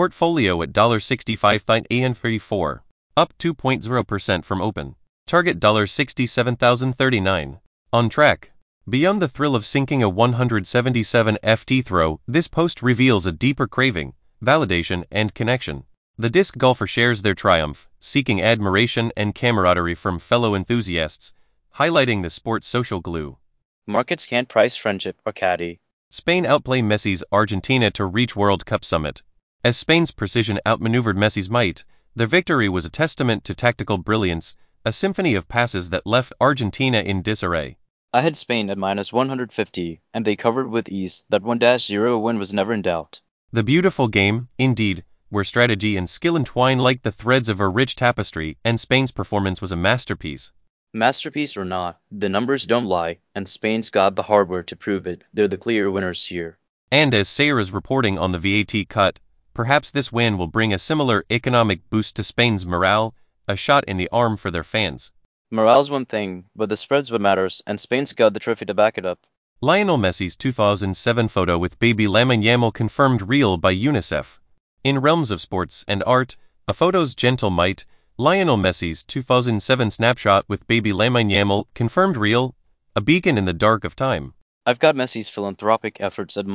Portfolio at $65,834. Up 2.0% from open. Target $67,039. On track. Beyond the thrill of sinking a 177 FT throw, this post reveals a deeper craving, validation, and connection. The disc golfer shares their triumph, seeking admiration and camaraderie from fellow enthusiasts, highlighting the sport's social glue. Markets can't price friendship or caddy. Spain outplay Messi's Argentina to reach World Cup summit. As Spain's precision outmaneuvered Messi's might, their victory was a testament to tactical brilliance, a symphony of passes that left Argentina in disarray. I had Spain at -150, and they covered with ease. That 1-0 win was never in doubt. The beautiful game, indeed, where strategy and skill entwine like the threads of a rich tapestry, and Spain's performance was a masterpiece. Masterpiece or not, the numbers don't lie, and Spain's got the hardware to prove it. They're the clear winners here. And as Sayre is reporting on the VAT cut, perhaps this win will bring a similar economic boost to Spain's morale, a shot in the arm for their fans. Morale's one thing, but the spread's what matters, and Spain's got the trophy to back it up. Lionel Messi's 2007 photo with baby Lamine Yamal confirmed real by UNICEF. In realms of sports and art, a photo's gentle might, Lionel Messi's 2007 snapshot with baby Lamine Yamal confirmed real, a beacon in the dark of time. I've got Messi's philanthropic efforts at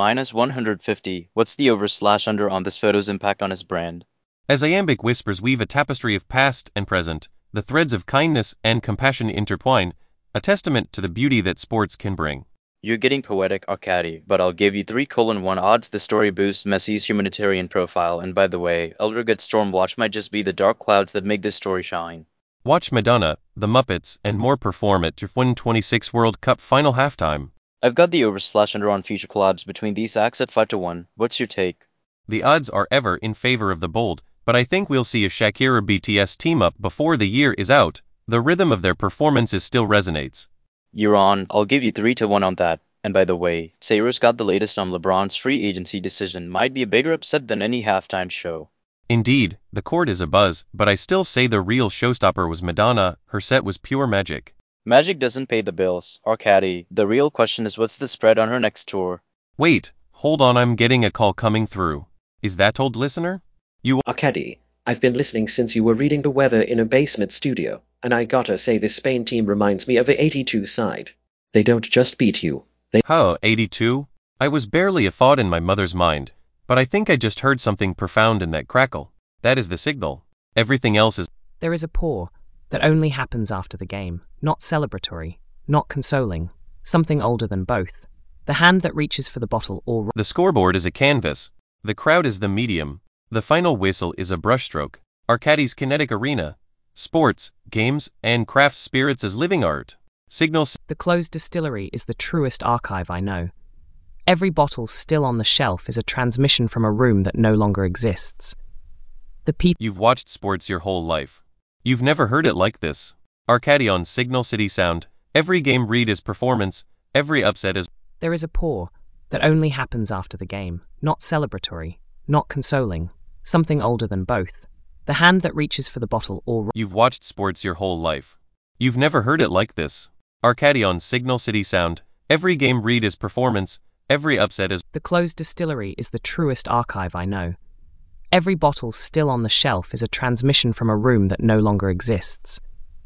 -150. What's the over/under on this photo's impact on his brand? As iambic whispers weave a tapestry of past and present, the threads of kindness and compassion intertwine, a testament to the beauty that sports can bring. You're getting poetic, Arkady, but I'll give you 3:1 odds the story boosts Messi's humanitarian profile, and by the way, Eldergood Stormwatch might just be the dark clouds that make this story shine. Watch Madonna, The Muppets, and more perform at 2026 World Cup final halftime. I've got the over/under on future collabs between these acts at 5-1. What's your take? The odds are ever in favor of the bold, but I think we'll see a Shakira BTS team-up before the year is out. The rhythm of their performances still resonates. You're on. I'll give you 3-1 on that. And by the way, Sayre's got the latest on LeBron's free agency decision. Might be a bigger upset than any halftime show. Indeed, the court is abuzz, but I still say the real showstopper was Madonna. Her set was pure magic. Magic doesn't pay the bills, Arkady. The real question is what's the spread on her next tour? Wait, hold on, I'm getting a call coming through. Is that old listener? Arkady, I've been listening since you were reading the weather in a basement studio, and I gotta say this Spain team reminds me of the 82 side. They don't just beat you. Huh, 82? I was barely a thought in my mother's mind, but I think I just heard something profound in that crackle. That is the signal. Everything else is... There is a pour that only happens after the game, not celebratory, not consoling, something older than both. The hand that reaches for the bottle or... The scoreboard is a canvas. The crowd is the medium. The final whistle is a brushstroke. Arkady's kinetic arena. Sports, games, and craft spirits as living art. Signals. The closed distillery is the truest archive I know. Every bottle still on the shelf is a transmission from a room that no longer exists. The people... You've watched sports your whole life. You've never heard it like this. Arkady on Signal City Sound. Every game read is performance. Every upset is... There is a pour that only happens after the game, not celebratory, not consoling, something older than both. The hand that reaches for the bottle or... You've watched sports your whole life. You've never heard it like this. Arkady on Signal City Sound. Every game read is performance. Every upset is... The closed distillery is the truest archive I know. Every bottle still on the shelf is a transmission from a room that no longer exists.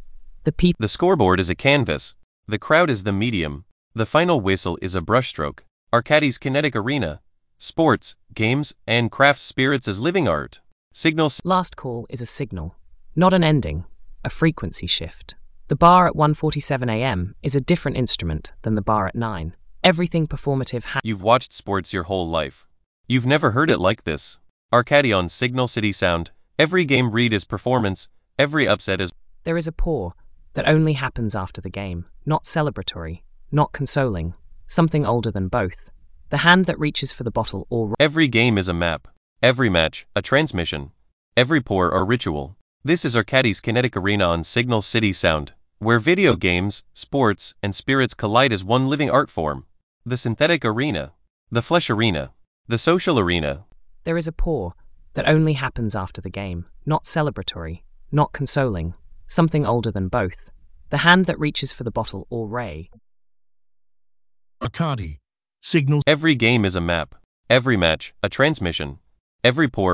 The scoreboard is a canvas. The crowd is the medium. The final whistle is a brushstroke. Arkady's kinetic arena. Sports, games, and craft spirits as living art. Signals. Last call is a signal, not an ending, a frequency shift. The bar at 1:47 a.m. is a different instrument than the bar at 9. Everything performative You've watched sports your whole life. You've never heard it like this. Arkady on Signal City Sound. Every game read is performance. Every upset is... There is a pour that only happens after the game, not celebratory, not consoling, something older than both. The hand that reaches for the bottle or... Every game is a map. Every match, a transmission. Every pour, a ritual. This is Arkady's kinetic arena on Signal City Sound, where video games, sports, and spirits collide as one living art form. The synthetic arena. The flesh arena. The social arena. There is a pour that only happens after the game, not celebratory, not consoling, something older than both. The hand that reaches for the bottle or ray. Arkady. Signal. Every game is a map. Every match, a transmission. Every pour,